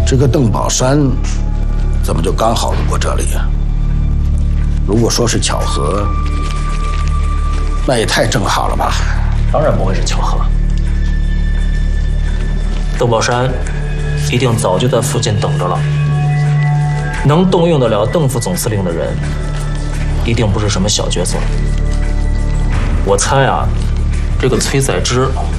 这个邓宝山怎么就刚好路过这里呀？如果说是巧合，那也太正好了吧？ 当然不会是巧合。邓宝山一定早就在附近等着了。能动用得了邓副总司令的人，一定不是什么小角色。我猜啊，这个崔在之